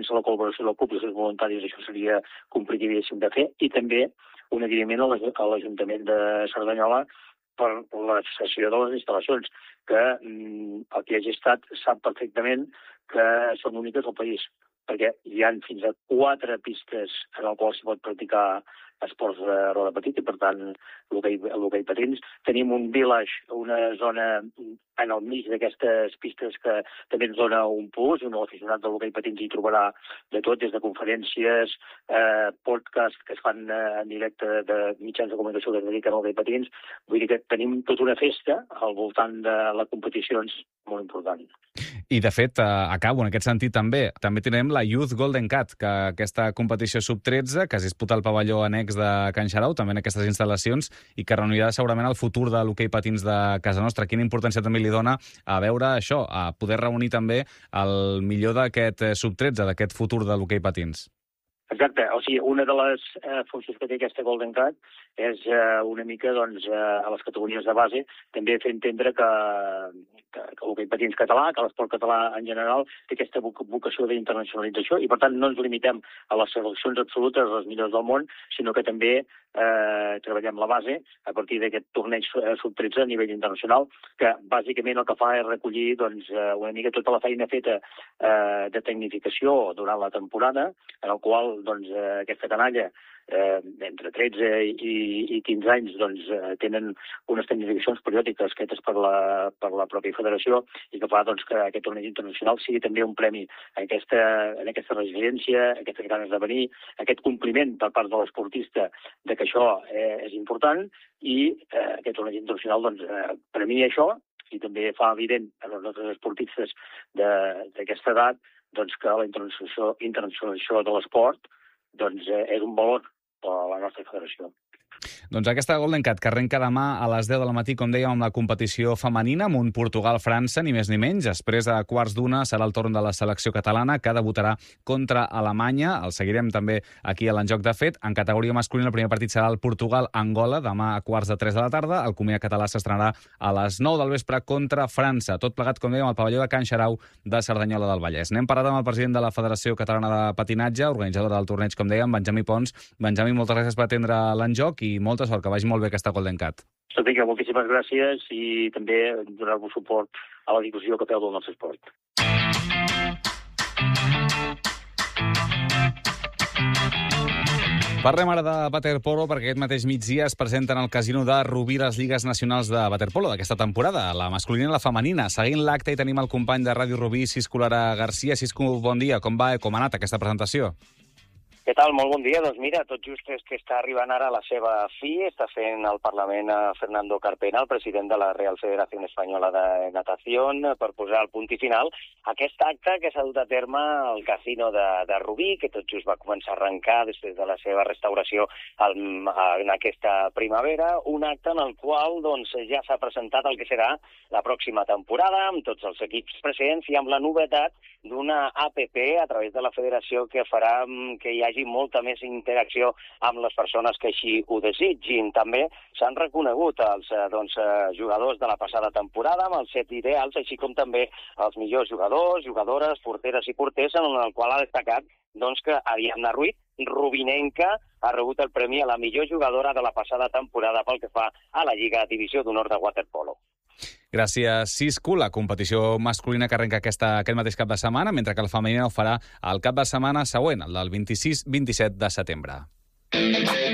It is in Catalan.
sense la col·laboració del club i els seus voluntaris això seria complicadíssim de fer, i també un agraïment a l'Ajuntament de Cerdanyola per la cessió de les instal·lacions, que el que hagi estat sap perfectament que són úniques al país, perquè hi ha fins a 4 pistes en les quals s'hi pot practicar esports de roda petita, i per tant l'hoquei patins. Tenim un village, una zona en el mig d'aquestes pistes que també ens dona un plus, un aficionat de l'hoquei patins hi trobarà de tot, des de conferències, podcasts que es fan en directe de mitjans de comunicació que es dediquen a l'hoquei patins. Vull dir que tenim tota una festa al voltant de les competicions molt important. I, de fet, acabo en aquest sentit també tenim la Youth Golden Cat, que aquesta competició sub-13, que es disputa al pavelló annex de Can Xarau, també en aquestes instal·lacions, i que reunirà segurament el futur de l'hoquei patins de casa nostra. Quina importància també li dona a veure això, a poder reunir també el millor d'aquest sub-13, d'aquest futur de l'hoquei patins? Exacte, o sigui, una de les funcions que té aquesta Golden Cat és una mica doncs, a les categories de base també fer entendre que l'hoquei patins català, que l'esport català en general té aquesta vocació d'internacionalització, i per tant no ens limitem a les seleccions absolutes, les millors del món, sinó que també treballem la base a partir d'aquest torneig sub-13 a nivell internacional, que bàsicament el que fa és recollir doncs, una mica tota la feina feta de tecnificació durant la temporada, en el qual doncs, aquesta canalla entre 13 i 15 anys doncs, tenen unes tecnificacions periòdiques fetes per la pròpia federació, i que fa doncs, que aquest torneig internacional sigui també un premi en aquesta resiliència, aquestes ganes de venir, aquest compliment per part de l'esportista de que això és important, i aquest torneig internacional doncs, premia això, i també fa evident a els nostres esportistes d'aquesta edat doncs, que la internacionalització de l'esport doncs, és un valor per a la nostra federació. Doncs aquesta Golden Cat, que arrenca demà a les 10 del matí, com dèiem, amb la competició femenina, amb un Portugal-França, ni més ni menys. Després, a quarts d'una, serà el torn de la selecció catalana, que debutarà contra Alemanya. El seguirem també aquí a l'Enjoc de Fet. En categoria masculina, el primer partit serà el Portugal-Angola, demà a quarts de 3 de la tarda. El comiat català s'estrenarà a les 9 del vespre contra França. Tot plegat, com dèiem, al pavelló de Can Xarau de Cerdanyola del Vallès. N'hem parlat amb el president de la Federació Catalana de Patinatge, organitzadora del torneig, com dèiem, Benjamí Pons. Benjamí, moltes gràcies per atendre l'Enjoc i molta sort, que vagi molt bé aquesta Golden Cat. Vinga, moltíssimes gràcies, i també donar-vos suport a la difusió que feu del nostre esport. Parlem ara de waterpolo, perquè aquest mateix migdia es presenten al casino de Rubí les lligues nacionals de waterpolo d'aquesta temporada, la masculina i la femenina. Seguint l'acte hi tenim el company de Ràdio Rubí, Cisco Lara Garcia. Cisco, bon dia. Com va, com ha anat aquesta presentació? Què tal? Molt bon dia. Doncs mira, tot just és que està arribant ara a la seva fi. Està fent al Parlament a Fernando Carpena, el president de la Real Federación Española de Natación, per posar el punt i final a aquest acte que s'ha dut a terme al casino de Rubí, que tot just va començar a arrencar des de la seva restauració en aquesta primavera. Un acte en el qual doncs, ja s'ha presentat el que serà la pròxima temporada, amb tots els equips presents i amb la novetat d'una APP a través de la federació que farà que hi hagi molta més interacció amb les persones que així ho desitgin. També s'han reconegut els jugadors de la passada temporada amb els 7 ideals, així com també els millors jugadors, jugadores, porteres i porters, en el qual ha destacat que Ariadna Ruiz, rubinenca, ha rebut el premi a la millor jugadora de la passada temporada pel que fa a la Lliga Divisió d'Honor de Waterpolo. Gràcies, Cisco. La competició masculina que arrenca aquest mateix cap de setmana, mentre que la femenina ho farà el cap de setmana següent, el del 26-27 de setembre.